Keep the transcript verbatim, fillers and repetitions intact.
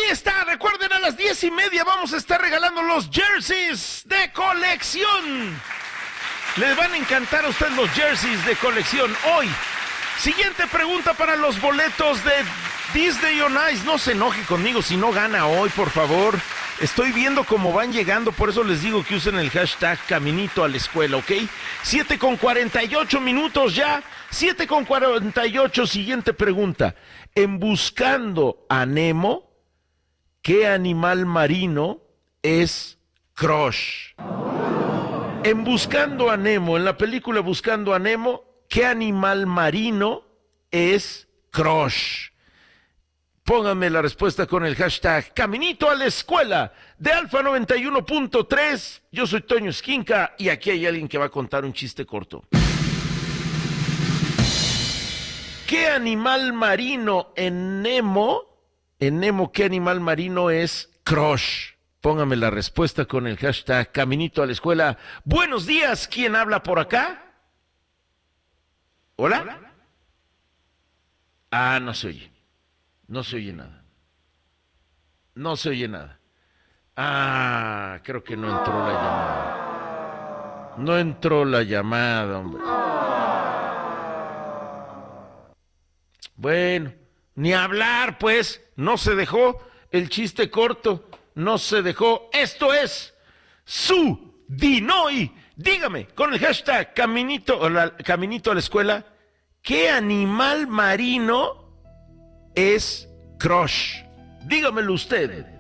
está, recuerden, a las diez y media vamos a estar regalando los jerseys de colección. Les van a encantar a ustedes los jerseys de colección hoy. Siguiente pregunta para los boletos de Disney on Ice. No se enoje conmigo si no gana hoy, por favor. Estoy viendo cómo van llegando, por eso les digo que usen el hashtag Caminito a la Escuela, ¿ok? siete con cuarenta y ocho minutos ya. siete con cuarenta y ocho, siguiente pregunta. En Buscando a Nemo, ¿qué animal marino es Crush? En Buscando a Nemo, en la película Buscando a Nemo, ¿qué animal marino es Crush? Pónganme la respuesta con el hashtag Caminito a la Escuela de Alfa noventa y uno punto tres. Yo soy Toño Esquinca y aquí hay alguien que va a contar un chiste corto. ¿Qué animal marino en Nemo, en Nemo, qué animal marino es Crush? Póngame la respuesta con el hashtag Caminito a la Escuela. Buenos días, ¿quién habla por acá? ¿Hola? Ah, no se oye. No se oye nada. No se oye nada. Ah, creo que no entró la llamada. No entró la llamada, hombre. Bueno, ni hablar, pues. No se dejó el chiste corto. No se dejó. Esto es su Dinoy. Dígame, con el hashtag Caminito, o la, Caminito a la Escuela, ¿qué animal marino es Crush? Dígamelo usted.